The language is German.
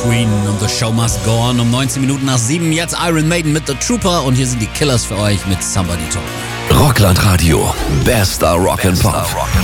Queen und The Show Must Go On. Um 19 Minuten nach 7 jetzt Iron Maiden mit The Trooper und hier sind die Killers für euch mit Somebody Told Me. Rockland Radio, bester Rock'n'Pop.